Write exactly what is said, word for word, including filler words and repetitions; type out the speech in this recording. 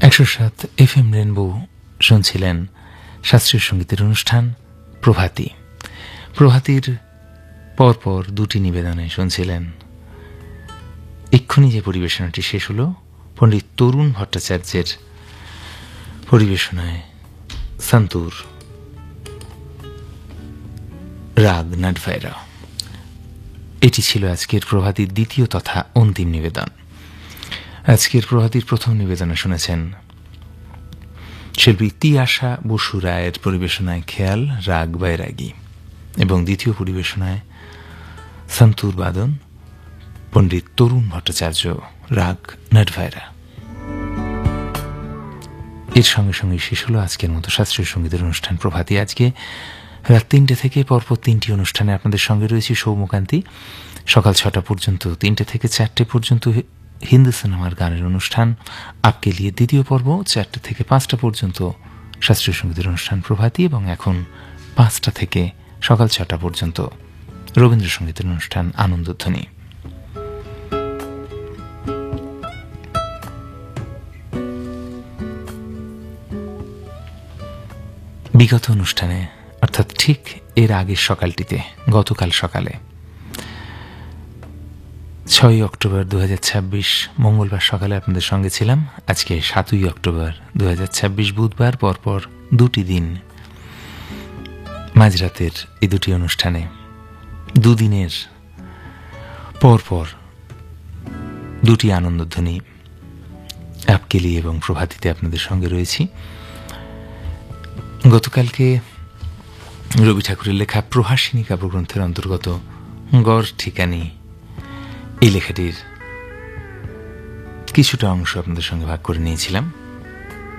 একশো সাত F M rainbow শুনছিলেন শাস্ত্রীয় সঙ্গীতের অনুষ্ঠান প্রভাতী। প্রভাতীর পরপর দুটি নিবেদনে শুনছিলেন। এক্ষুনি যে পরিবেশনাটি শেষ হল পণ্ডিত তরুণ ভট্টাচার্যের পরিবেশনায় সন্তুর রাগ নাটভাইরা। এটি ছিল আজকের প্রভাতীর দ্বিতীয় তথা অন্তিম নিবেদন। আজকের প্রভাতীর প্রথম নিবেদনে শুনেছেন শিল্পী তিয়াশা বসু রায়ের পরিবেশনায় খেয়াল রাগ বৈরাগী এবং দ্বিতীয় পরিবেশনায় সন্তুর বাদন পণ্ডিত তরুণ ভট্টাচার্য রাগ নাটভাইরা। এর সঙ্গে সঙ্গে শেষ হল আজকের মতো শাস্ত্রীয় সঙ্গীতের অনুষ্ঠান প্রভাতী। আজকে রাত তিনটে থেকে পরপর তিনটি অনুষ্ঠানে আপনাদের সঙ্গে রয়েছি সৌমকান্তি। সকাল ছটা পর্যন্ত, তিনটে থেকে চারটে পর্যন্ত হিন্দি সিনেমার গানের অনুষ্ঠান আপকে লিয়ে দ্বিতীয় পর্ব, চারটে থেকে পাঁচটা পর্যন্ত শাস্ত্রীয় সঙ্গীতের অনুষ্ঠান প্রভাতী এবং এখন পাঁচটা থেকে সকাল ছটা পর্যন্ত রবীন্দ্রসঙ্গীতের অনুষ্ঠান আনন্দধ্বনি। বিগত অনুষ্ঠানে অর্থাৎ ঠিক এর আগের সকালটিতে, গতকাল সকালে ছয়ই অক্টোবর দু হাজার ছাব্বিশ মঙ্গলবার সকালে আপনাদের সঙ্গে ছিলাম। আজকে সাতই অক্টোবর দু হাজার ছাব্বিশ বুধবার, পরপর দুটি দিন মাঝরাতের এই দুটি অনুষ্ঠানে দুদিনের পরপর দুটি আনন্দধ্বনি আপকেলি এবং প্রভাতীতে আপনাদের সঙ্গে রয়েছি। গতকালকে রবি ঠাকুরের লেখা প্রহাসিনী কাব্যগ্রন্থের অন্তর্গত গড় ঠিকানি এই লেখাটির কিছুটা অংশ আপনাদের সঙ্গে ভাগ করে নিয়েছিলাম।